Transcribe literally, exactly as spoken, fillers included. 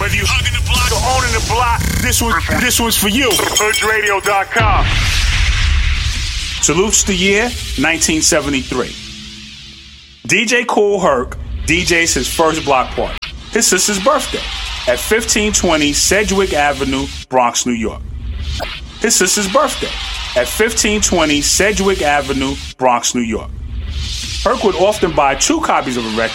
Whether you hugging the block or owning the block, this one, this one's for you. Hoods Radio dot com. Salutes the year nineteen seventy-three. D J Kool Herc D Js his first block party. His sister's birthday at fifteen twenty Sedgwick Avenue, Bronx, New York. His sister's birthday at fifteen twenty Sedgwick Avenue, Bronx, New York. Herc would often buy two copies of a record